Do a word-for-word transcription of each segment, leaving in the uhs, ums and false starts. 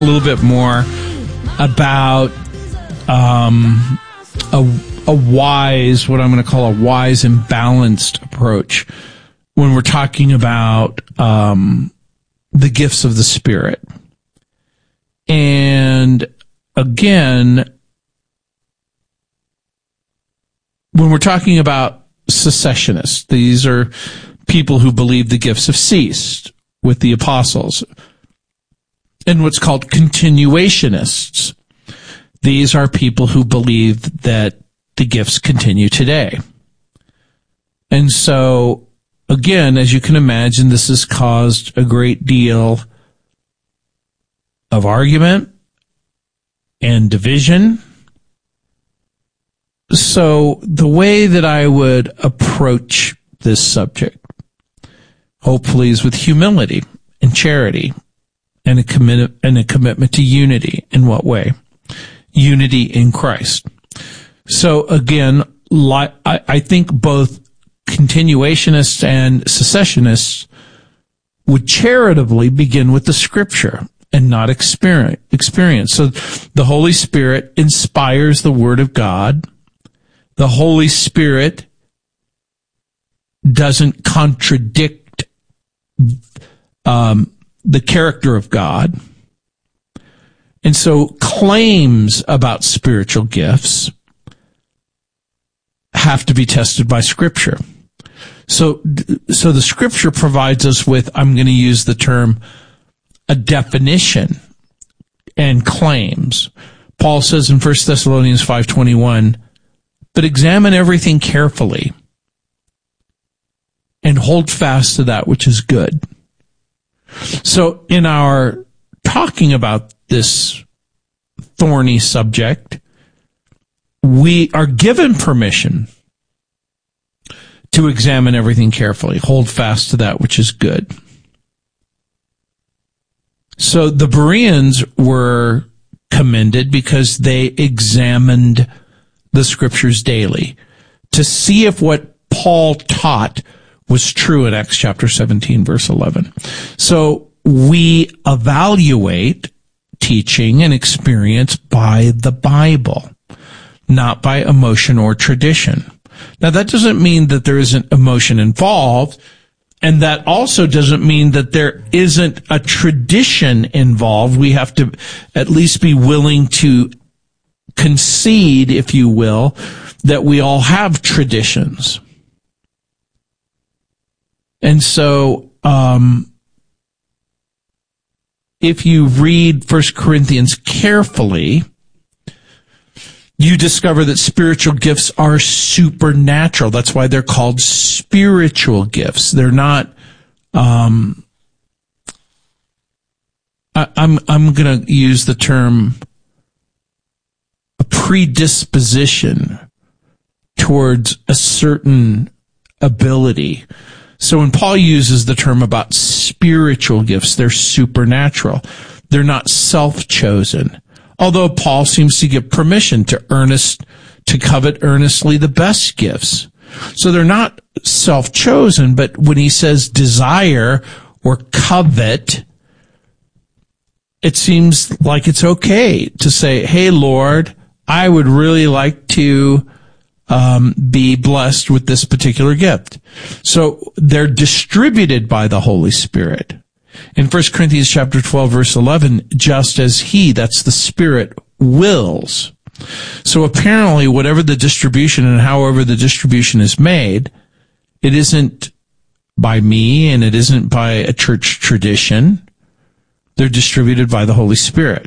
a little bit more about um, a, a wise, what I'm going to call a wise and balanced approach when we're talking about um, the gifts of the Spirit. And again, when we're talking about cessationists, these are people who believe the gifts have ceased with the apostles. And what's called continuationists. These are people who believe that the gifts continue today. And so, again, as you can imagine, this has caused a great deal of argument and division. So the way that I would approach this subject, hopefully, is with humility and charity. And a commit and a commitment to unity. In what way? Unity in Christ. So again, I, I think both continuationists and cessationists would charitably begin with the Scripture and not experience. So the Holy Spirit inspires the Word of God. The Holy Spirit doesn't contradict um the character of God. And so claims about spiritual gifts have to be tested by Scripture. So, so the Scripture provides us with, I'm going to use the term, a definition and claims. Paul says in First Thessalonians five twenty-one, but examine everything carefully and hold fast to that which is good. So in our talking about this thorny subject, we are given permission to examine everything carefully, hold fast to that which is good. So the Bereans were commended because they examined the Scriptures daily to see if what Paul taught was true in Acts chapter seventeen, verse eleven. So we evaluate teaching and experience by the Bible, not by emotion or tradition. Now, that doesn't mean that there isn't emotion involved, and that also doesn't mean that there isn't a tradition involved. We have to at least be willing to concede, if you will, that we all have traditions. And so, um, if you read First Corinthians carefully, you discover that spiritual gifts are supernatural. That's why they're called spiritual gifts. They're not, um, I, I'm, I'm going to use the term a predisposition towards a certain ability. So when Paul uses the term about spiritual gifts, they're supernatural. They're not self-chosen. Although Paul seems to give permission to earnest, to covet earnestly the best gifts. So they're not self-chosen, but when he says desire or covet, it seems like it's okay to say, hey, Lord, I would really like to Um, be blessed with this particular gift. So they're distributed by the Holy Spirit. In First Corinthians chapter twelve, verse eleven, just as he, that's the Spirit, wills. So apparently, whatever the distribution and however the distribution is made, it isn't by me and it isn't by a church tradition. They're distributed by the Holy Spirit.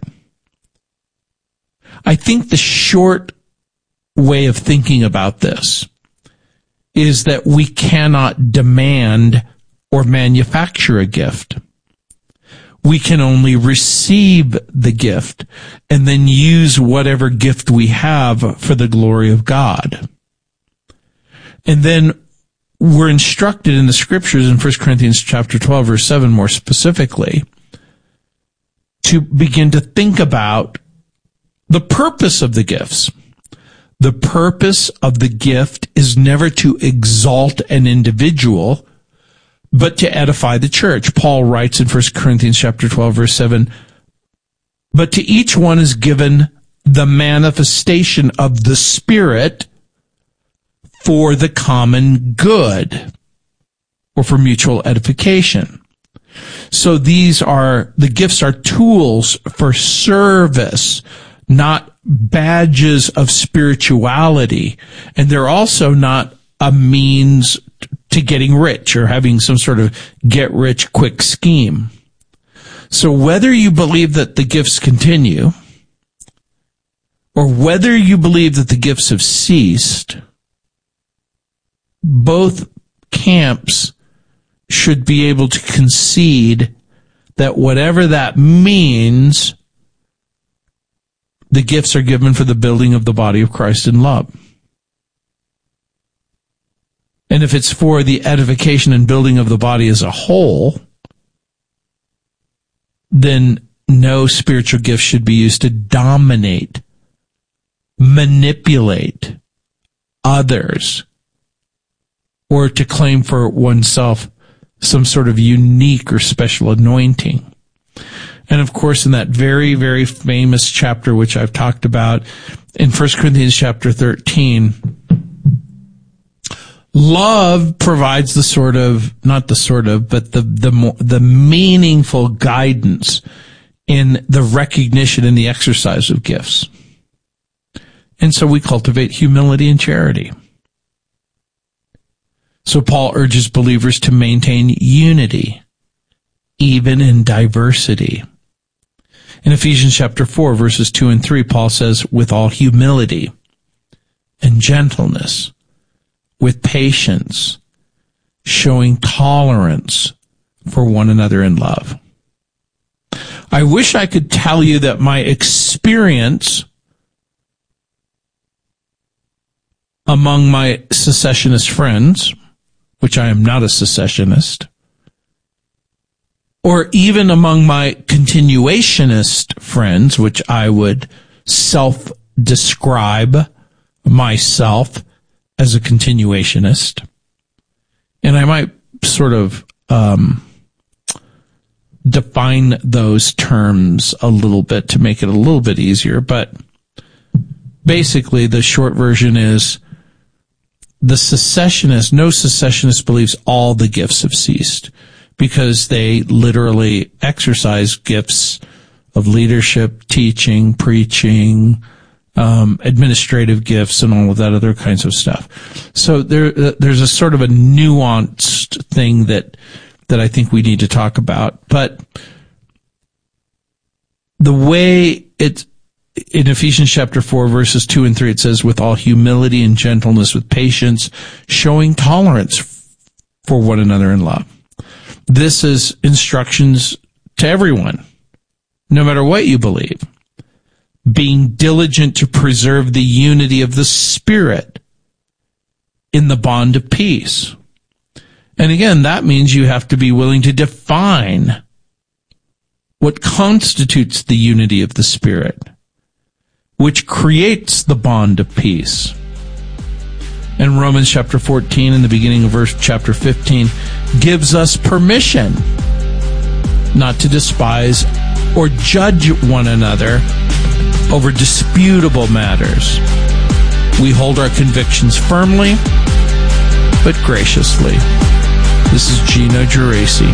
I think the short way of thinking about this is that we cannot demand or manufacture a gift. We can only receive the gift and then use whatever gift we have for the glory of God. And then we're instructed in the Scriptures in First Corinthians chapter twelve, verse seven, more specifically, to begin to think about the purpose of the gifts. The purpose of the gift is never to exalt an individual, but to edify the church. Paul writes in First Corinthians chapter twelve, verse seven, but to each one is given the manifestation of the Spirit for the common good, or for mutual edification. So these are, the gifts are tools for service, not badges of spirituality. And they're also not a means to getting rich or having some sort of get-rich-quick scheme. So whether you believe that the gifts continue, or whether you believe that the gifts have ceased, both camps should be able to concede that whatever that means, the gifts are given for the building of the body of Christ in love. And if it's for the edification and building of the body as a whole, then no spiritual gift should be used to dominate, manipulate others, or to claim for oneself some sort of unique or special anointing. And of course, in that very, very famous chapter, which I've talked about in First Corinthians chapter thirteen, love provides the sort of, not the sort of, but the, the, more, the meaningful guidance in the recognition and the exercise of gifts. And so we cultivate humility and charity. So Paul urges believers to maintain unity, even in diversity. In Ephesians chapter four, verses two and three, Paul says, with all humility and gentleness, with patience, showing tolerance for one another in love. I wish I could tell you that my experience among my secessionist friends, which I am not a secessionist, or even among my continuationist friends, which I would self-describe myself as a continuationist. And I might sort of um, define those terms a little bit to make it a little bit easier, but basically the short version is the secessionist, no secessionist believes all the gifts have ceased, because they literally exercise gifts of leadership, teaching, preaching, um, administrative gifts, and all of that other kinds of stuff. So there, there's a sort of a nuanced thing that, that I think we need to talk about. But the way it's, in Ephesians chapter four, verses two and three, it says, with all humility and gentleness, with patience, showing tolerance for one another in love. This is instructions to everyone, no matter what you believe. Being diligent to preserve the unity of the Spirit in the bond of peace. And again, that means you have to be willing to define what constitutes the unity of the Spirit, which creates the bond of peace. And Romans chapter fourteen, in the beginning of verse chapter fifteen, gives us permission not to despise or judge one another over disputable matters. We hold our convictions firmly, but graciously. This is Gino Geraci.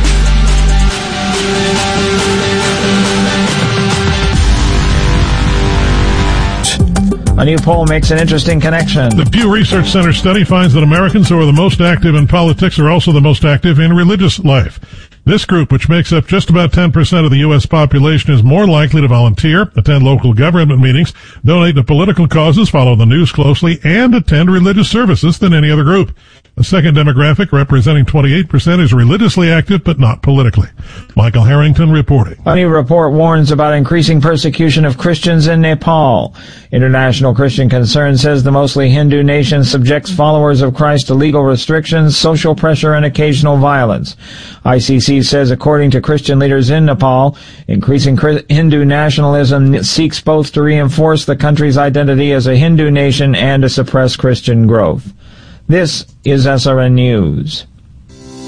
A new poll makes an interesting connection. The Pew Research Center study finds that Americans who are the most active in politics are also the most active in religious life. This group, which makes up just about ten percent of the U S population, is more likely to volunteer, attend local government meetings, donate to political causes, follow the news closely, and attend religious services than any other group. The second demographic, representing twenty-eight percent, is religiously active but not politically. Michael Harrington reporting. A new report warns about increasing persecution of Christians in Nepal. International Christian Concern says the mostly Hindu nation subjects followers of Christ to legal restrictions, social pressure, and occasional violence. I C C says, according to Christian leaders in Nepal, increasing Hindu nationalism seeks both to reinforce the country's identity as a Hindu nation and to suppress Christian growth. This is S R N News.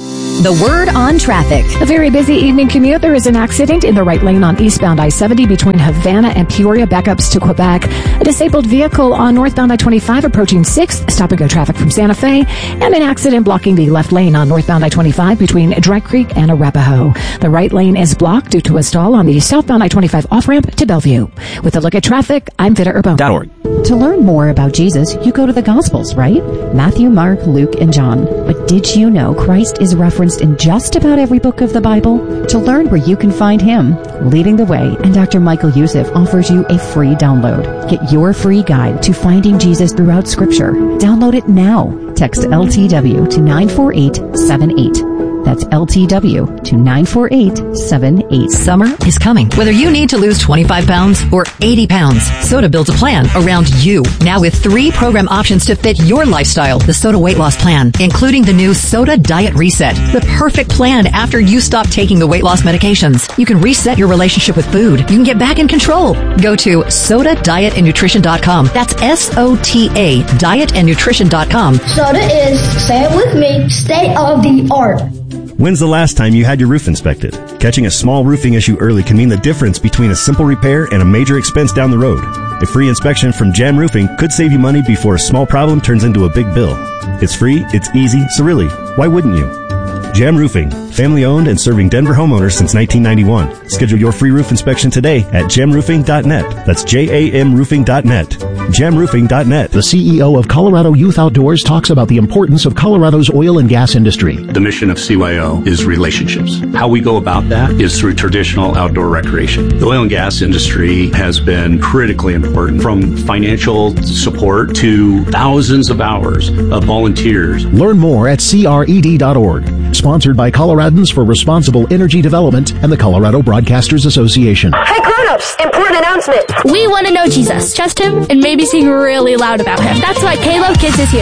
The Word on Traffic. A very busy evening commute. There is an accident in the right lane on eastbound I seventy between Havana and Peoria, backups to Quebec. A disabled vehicle on northbound I twenty-five approaching sixth, stop-and-go traffic from Santa Fe, and an accident blocking the left lane on northbound I twenty-five between Dry Creek and Arapahoe. The right lane is blocked due to a stall on the southbound I twenty-five off-ramp to Bellevue. With a look at traffic, I'm Vida Urbone. To learn more about Jesus, you go to the Gospels, right? Matthew, Mark, Luke, and John. But did you know Christ is referenced in just about every book of the Bible? To learn where you can find him, Leading the Way and Doctor Michael Youssef offers you a free download. Get your free guide to finding Jesus throughout Scripture. Download it now. Text L T W to nine four eight seven eight. That's L T W to nine four eight seven eight. Summer is coming. Whether you need to lose twenty-five pounds or eighty pounds, Soda builds a plan around you. Now with three program options to fit your lifestyle. The Soda Weight Loss Plan, including the new Soda Diet Reset. The perfect plan after you stop taking the weight loss medications. You can reset your relationship with food. You can get back in control. Go to soda diet and nutrition dot com. That's S O T A, diet and nutrition dot com. Soda is, say it with me, state of the art. When's the last time you had your roof inspected? Catching a small roofing issue early can mean the difference between a simple repair and a major expense down the road. A free inspection from Jam Roofing could save you money before a small problem turns into a big bill. It's free, it's easy, so really, why wouldn't you? Jam Roofing, family owned and serving Denver homeowners since nineteen ninety-one. Schedule your free roof inspection today at jam roofing dot net. That's J A M roofing dot net. jam roofing dot net. The C E O of Colorado Youth Outdoors talks about the importance of Colorado's oil and gas industry. The mission of C Y O is relationships. How we go about that is through traditional outdoor recreation. The oil and gas industry has been critically important, from financial support to thousands of hours of volunteers. Learn more at C R E D dot org. Sponsored by Coloradans for Responsible Energy Development and the Colorado Broadcasters Association. Hey, grown-ups, important announcement. We want to know Jesus, trust him, and maybe sing really loud about him. That's why K-Love Kids is here.